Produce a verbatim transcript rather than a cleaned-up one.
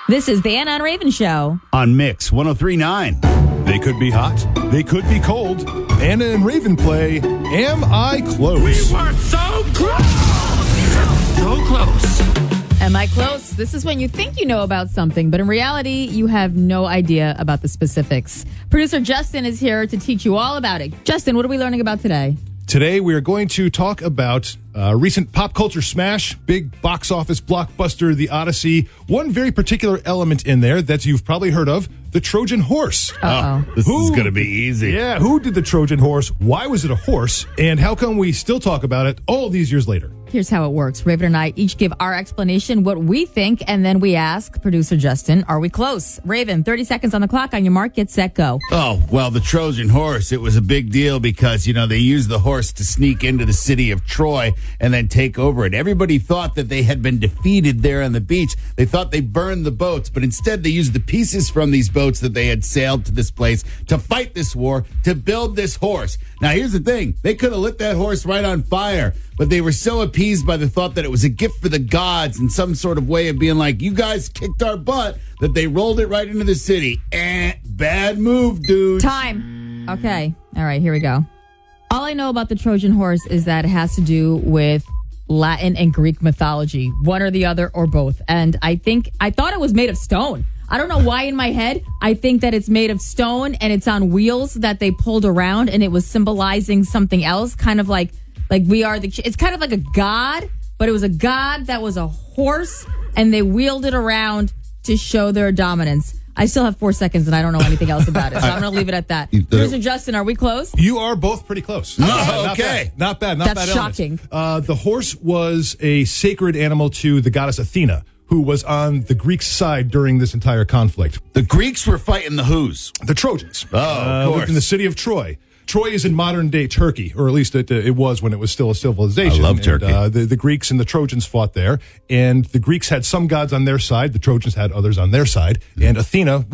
This is the Anna and Raven Show. On Mix one oh three point nine. They could be hot. They could be cold. Anna and Raven play Am I Close? We were so close! So close. Am I close? This is when you think you know about something, but in reality, you have no idea about the specifics. Producer Justin is here to teach you all about it. Justin, what are we learning about today? Today, we are going to talk about a recent pop culture smash, big box office blockbuster, The Odyssey. One very particular element in there that you've probably heard of, the Trojan horse. Uh-oh. Oh, this Who- is going to be easy. Yeah, who did the Trojan horse? Why was it a horse? And how come we still talk about it all these years later? Here's how it works. Raven and I each give our explanation, what we think, and then we ask producer Justin, are we close? Raven, thirty seconds on the clock. On your mark, get set, go. Oh, well, the Trojan horse, it was a big deal because, you know, they used the horse to sneak into the city of Troy and then take over it. Everybody thought that they had been defeated there on the beach. They thought they burned the boats, but instead they used the pieces from these boats that they had sailed to this place to fight this war, to build this horse. Now, here's the thing. They could have lit that horse right on fire, but they were so appeased by the thought that it was a gift for the gods and some sort of way of being like, you guys kicked our butt, that they rolled it right into the city. Eh, bad move, dude. Time. Okay. All right, here we go. All I know about the Trojan horse is that it has to do with Latin and Greek mythology, one or the other or both. And I think, I thought it was made of stone. I don't know why in my head, I think that it's made of stone and it's on wheels that they pulled around and it was symbolizing something else, kind of like, like we are the, it's kind of like a god, but it was a god that was a horse and they wheeled it around to show their dominance. I still have four seconds and I don't know anything else about it, so I'm going to leave it at that. Producer Justin, are we close? You are both pretty close. Oh, Not okay. bad. Not bad. Not That's bad elements. shocking. Uh, the horse was a sacred animal to the goddess Athena, who was on the Greek side during this entire conflict. The Greeks were fighting the who's? The Trojans. Oh, of uh, course. lived in the city of Troy. Troy is in modern-day Turkey, or at least it, uh, it was when it was still a civilization. I love And, Turkey. uh, the, the Greeks and the Trojans fought there, and the Greeks had some gods on their side. The Trojans had others on their side, and Athena